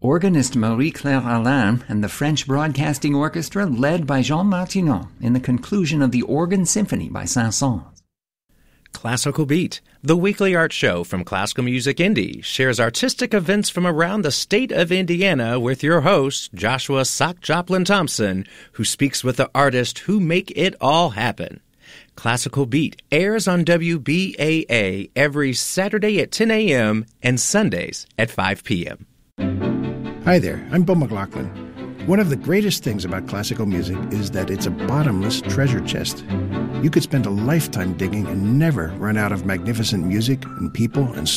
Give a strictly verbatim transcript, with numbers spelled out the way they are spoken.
Organist Marie-Claire Alain and the French Broadcasting Orchestra led by Jean Martineau in the conclusion of the Organ Symphony by Saint-Saëns. Classical Beat, the weekly art show from Classical Music Indy, shares artistic events from around the state of Indiana with your host, Joshua Sock Joplin Thompson, who speaks with the artists who make it all happen. Classical Beat airs on W B A A every Saturday at ten a.m. and Sundays at five p.m. Hi there, I'm Bo McLaughlin. One of the greatest things about classical music is that it's a bottomless treasure chest. You could spend a lifetime digging and never run out of magnificent music and people and